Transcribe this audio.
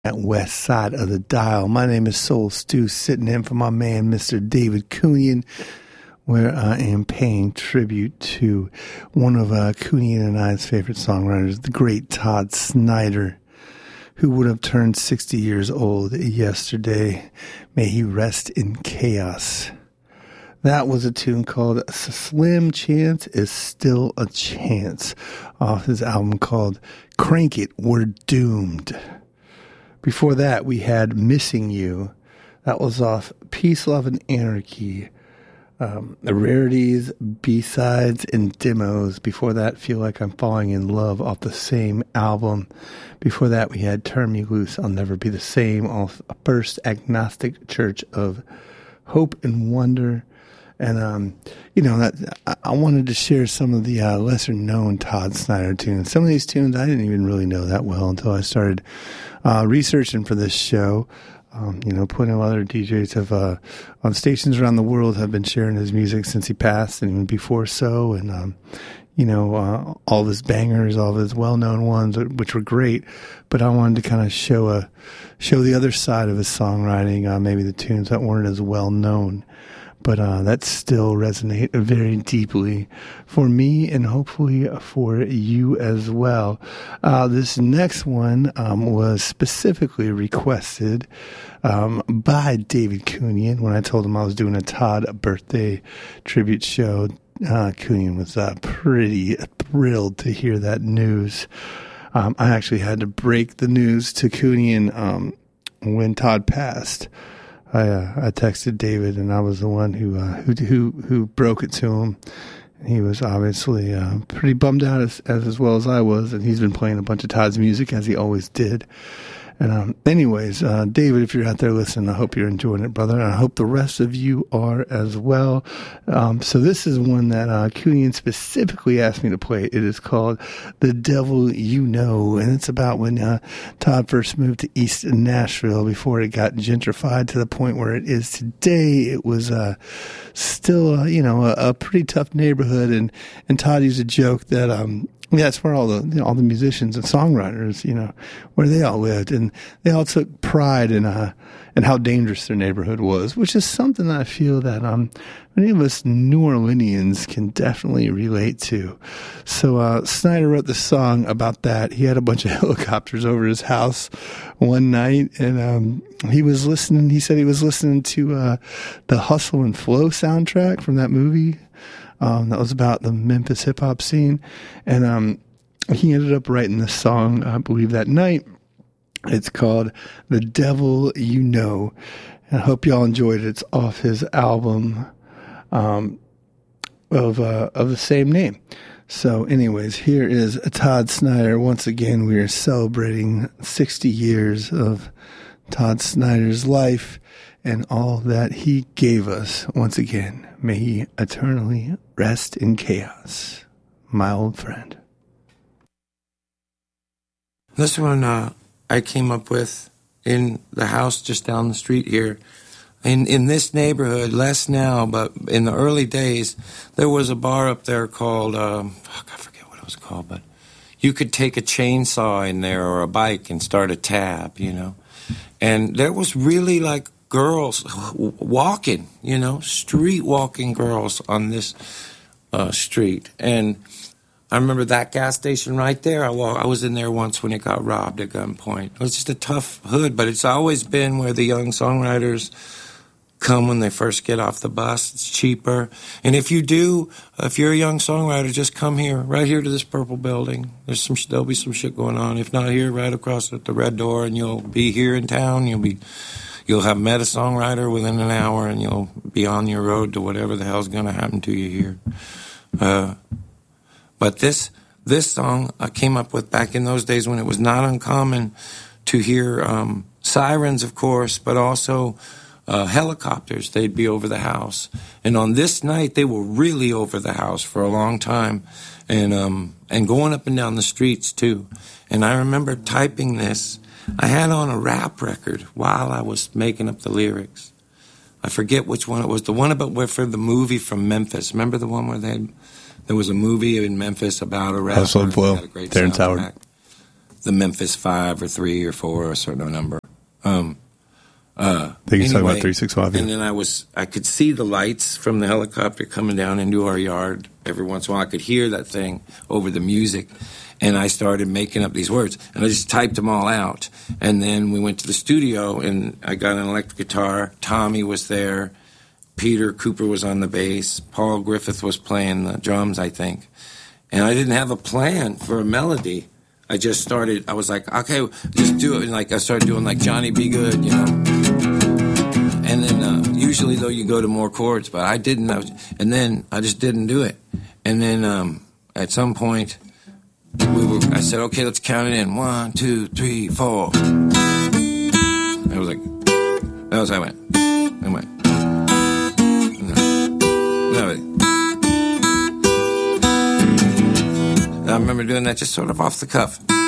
At west side of the dial. My name is Soul Stew, sitting in for my man, Mr. David Kunian, where I am paying tribute to one of Kunian and I's favorite songwriters, the great Todd Snider, who would have turned 60 years old yesterday. May he rest in chaos. That was a tune called Slim Chance is Still a Chance, off his album called Crank It, We're Doomed. Before that, we had Missing You. That was off Peace, Love, and Anarchy. The Rarities, B-Sides, and Demos. Before that, Feel Like I'm Falling in Love off the same album. Before that, we had Turn Me Loose, I'll Never Be the Same off First Agnostic Church of Hope and Wonder. And, I wanted to share some of the lesser-known Todd Snider tunes. Some of these tunes I didn't even really know that well until I started researching for this show. Plenty of other DJs have on stations around the world have been sharing his music since he passed, and even before so. And all of his bangers, all of his well-known ones, which were great. But I wanted to kind of show the other side of his songwriting, maybe the tunes that weren't as well-known. But that still resonate very deeply for me and hopefully for you as well. This next one was specifically requested by David Kunian. When I told him I was doing a Todd birthday tribute show, Kunian was pretty thrilled to hear that news. I actually had to break the news to Kunian when Todd passed. I texted David, and I was the one who broke it to him. He was obviously pretty bummed out as well as I was, and he's been playing a bunch of Todd's music as he always did. And anyways, David, if you're out there listening, I hope you're enjoying it, brother. And I hope the rest of you are as well. So this is one that Kunian specifically asked me to play. It is called The Devil You Know. And it's about when Todd first moved to East Nashville before it got gentrified to the point where it is today. It was still, a pretty tough neighborhood. And Todd used a joke that that's where all the musicians and songwriters, where they all lived, and they all took pride in how dangerous their neighborhood was, which is something that I feel that many of us New Orleanians can definitely relate to. So Snider wrote the song about that. He had a bunch of helicopters over his house one night, and he was listening. He said he was listening to the Hustle and Flow soundtrack from that movie. That was about the Memphis hip-hop scene. And he ended up writing this song, I believe, that night. It's called The Devil You Know. And I hope y'all enjoyed it. It's off his album of the same name. So anyways, here is Todd Snider. Once again, we are celebrating 60 years of Todd Snider's life and all that he gave us. Once again, may he eternally rest in chaos, my old friend. This one I came up with in the house just down the street here. In this neighborhood, less now, but in the early days, there was a bar up there called, I forget what it was called, but you could take a chainsaw in there or a bike and start a tab, And there was really like girls walking, street walking girls on this street. And I remember that gas station right there. I was in there once when it got robbed at gunpoint. It was just a tough hood, but it's always been where the young songwriters come when they first get off the bus. It's cheaper. And if you're a young songwriter, just come here, right here to this purple building. There'll be some shit going on. If not here, right across at the Red Door, and you'll be here in town. You'll have met a songwriter within an hour, and you'll be on your road to whatever the hell's going to happen to you here. But this song I came up with back in those days when it was not uncommon to hear sirens, of course, but also helicopters. They'd be over the house. And on this night, they were really over the house for a long time, and going up and down the streets, too. And I remember typing this. I had on a rap record while I was making up the lyrics. I forget which one it was. The one about for the movie from Memphis. Remember the one where there was a movie in Memphis about a rapper? Hustle and Flow. Terrence Howard. the Memphis 5 or 3 or 4 or a certain number. I think he's talking about 365. And then I could see the lights from the helicopter coming down into our yard every once in a while. I could hear that thing over the music, and I started making up these words, and I just typed them all out. And then we went to the studio, and I got an electric guitar. Tommy was there. Peter Cooper was on the bass. Paul Griffith was playing the drums, I think. And I didn't have a plan for a melody. I just started, I was like, okay, just do it. And like I started doing like Johnny B. Good, you know. And then usually, though, you go to more chords, but I didn't. And then I just didn't do it. And then at some point, I said, okay, let's count it in. 1, 2, 3, 4. I was like, that was how I went. I went. I remember doing that just sort of off the cuff.